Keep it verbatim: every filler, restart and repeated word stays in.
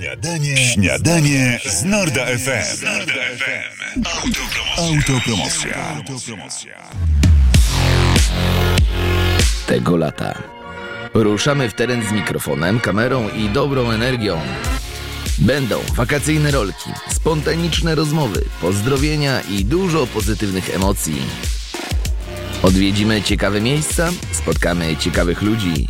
Śniadanie, śniadanie z Norda F M. Norda F M. Autopromocja. Autopromocja. Tego lata. Ruszamy w teren z mikrofonem, kamerą i dobrą energią. Będą wakacyjne rolki, spontaniczne rozmowy, pozdrowienia i dużo pozytywnych emocji. Odwiedzimy ciekawe miejsca, spotkamy ciekawych ludzi